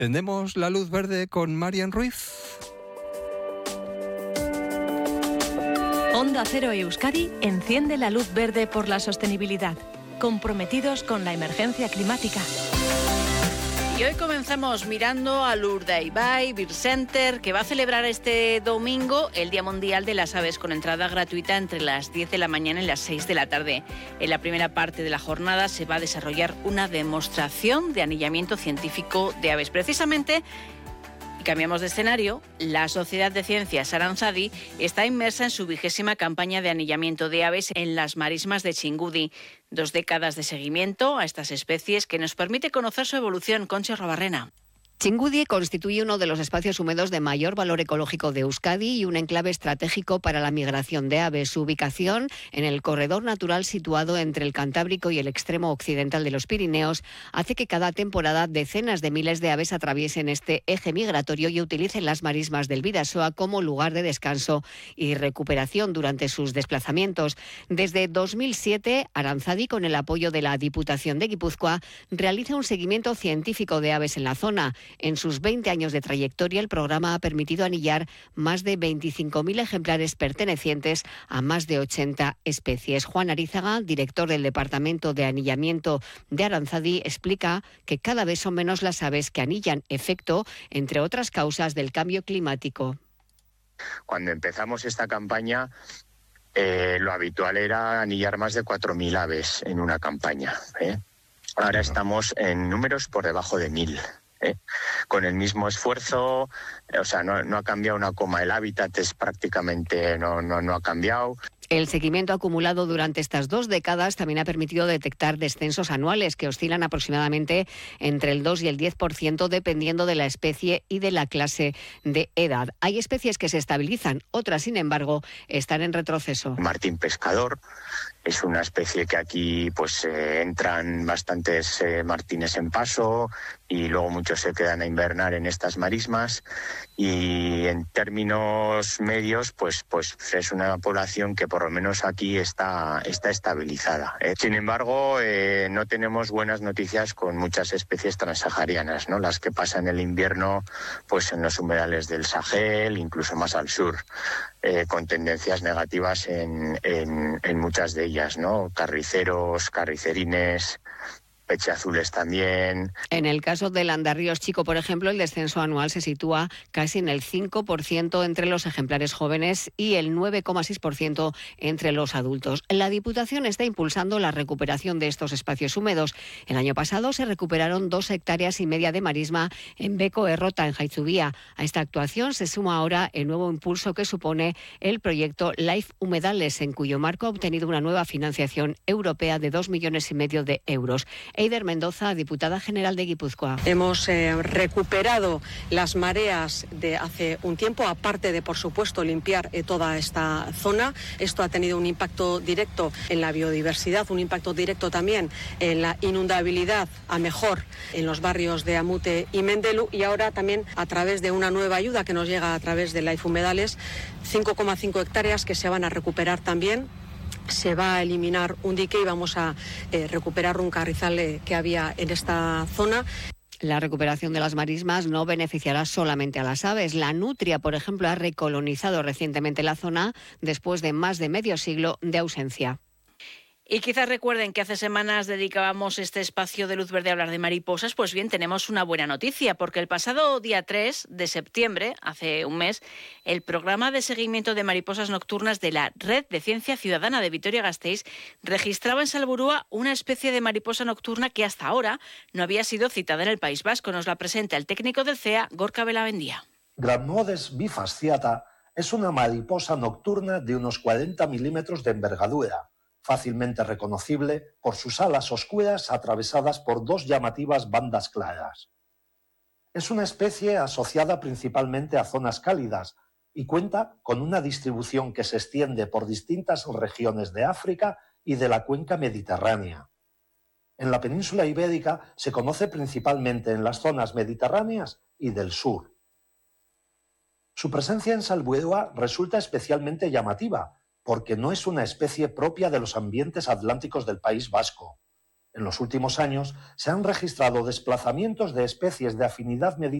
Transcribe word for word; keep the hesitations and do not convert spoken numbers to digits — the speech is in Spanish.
Tendemos la luz verde con Marian Ruiz. Onda Cero Euskadi enciende la luz verde por la sostenibilidad, comprometidos con la emergencia climática. Y hoy comenzamos mirando al Urdaibai Bird Center, que va a celebrar este domingo el Día Mundial de las Aves con entrada gratuita entre las diez de la mañana y las seis de la tarde. En la primera parte de la jornada se va a desarrollar una demostración de anillamiento científico de aves. Precisamente, y cambiamos de escenario, la Sociedad de Ciencias Aranzadi está inmersa en su vigésima campaña de anillamiento de aves en las marismas de Txingudi. Dos décadas de seguimiento a estas especies que nos permite conocer su evolución. Concha Robarrena. Txingudi constituye uno de los espacios húmedos de mayor valor ecológico de Euskadi y un enclave estratégico para la migración de aves. Su ubicación en el corredor natural situado entre el Cantábrico y el extremo occidental de los Pirineos hace que cada temporada decenas de miles de aves atraviesen este eje migratorio y utilicen las marismas del Bidasoa como lugar de descanso y recuperación durante sus desplazamientos. Desde dos mil siete, Aranzadi, con el apoyo de la Diputación de Guipúzcoa, realiza un seguimiento científico de aves en la zona. En sus veinte años de trayectoria, el programa ha permitido anillar más de veinticinco mil ejemplares pertenecientes a más de ochenta especies. Juan Arízaga, director del Departamento de Anillamiento de Aranzadi, explica que cada vez son menos las aves que anillan, efecto, entre otras causas, del cambio climático. Cuando empezamos esta campaña, eh, lo habitual era anillar más de cuatro mil aves en una campaña, ¿eh? Ahora estamos en números por debajo de mil. ¿Eh? Con el mismo esfuerzo, o sea, no, no ha cambiado una coma, el hábitat es prácticamente, no, no, no ha cambiado. El seguimiento acumulado durante estas dos décadas también ha permitido detectar descensos anuales que oscilan aproximadamente entre el dos y el diez por ciento dependiendo de la especie y de la clase de edad. Hay especies que se estabilizan, otras, sin embargo, están en retroceso. Martín pescador es una especie que aquí pues eh, entran bastantes eh, martines en paso y luego muchos se quedan a invernar en estas marismas, y en términos medios pues pues es una población que por lo menos aquí está, está estabilizada, ¿eh? Sin embargo, eh, no tenemos buenas noticias con muchas especies transsaharianas, ¿no? Las que pasan el invierno pues en los humedales del Sahel, incluso más al sur, eh, con tendencias negativas en, en, en muchas de ellas, ¿no? Carriceros, carricerines, pecheazules también. En el caso del andarríos chico, por ejemplo, el descenso anual se sitúa casi en el cinco por ciento entre los ejemplares jóvenes y el nueve coma seis por ciento entre los adultos. La Diputación está impulsando la recuperación de estos espacios húmedos. El año pasado se recuperaron dos hectáreas y media de marisma en Beco Errota, en Jaizubía. A esta actuación se suma ahora el nuevo impulso que supone el proyecto Life Humedales, en cuyo marco ha obtenido una nueva financiación europea de dos millones y medio de euros. Eider Mendoza, diputada general de Guipúzcoa. Hemos eh, recuperado las mareas de hace un tiempo, aparte de, por supuesto, limpiar eh, toda esta zona. Esto ha tenido un impacto directo en la biodiversidad, un impacto directo también en la inundabilidad a mejor en los barrios de Amute y Mendelu, y ahora también a través de una nueva ayuda que nos llega a través de Life Humedales, cinco coma cinco hectáreas que se van a recuperar también. Se va a eliminar un dique y vamos a eh, recuperar un carrizal eh, que había en esta zona. La recuperación de las marismas no beneficiará solamente a las aves. La nutria, por ejemplo, ha recolonizado recientemente la zona después de más de medio siglo de ausencia. Y quizás recuerden que hace semanas dedicábamos este espacio de Luz Verde a hablar de mariposas. Pues bien, tenemos una buena noticia, porque el pasado día tres de septiembre, hace un mes, el programa de seguimiento de mariposas nocturnas de la Red de Ciencia Ciudadana de Vitoria-Gasteiz registraba en Salburua una especie de mariposa nocturna que hasta ahora no había sido citada en el País Vasco. Nos la presenta el técnico del C E A, Gorka Belavendía. Gramnodes bifasciata es una mariposa nocturna de unos cuarenta milímetros de envergadura, fácilmente reconocible por sus alas oscuras atravesadas por dos llamativas bandas claras. Es una especie asociada principalmente a zonas cálidas y cuenta con una distribución que se extiende por distintas regiones de África y de la cuenca mediterránea. En la península ibérica se conoce principalmente en las zonas mediterráneas y del sur. Su presencia en Salburua resulta especialmente llamativa, porque no es una especie propia de los ambientes atlánticos del País Vasco. En los últimos años se han registrado desplazamientos de especies de afinidad mediterránea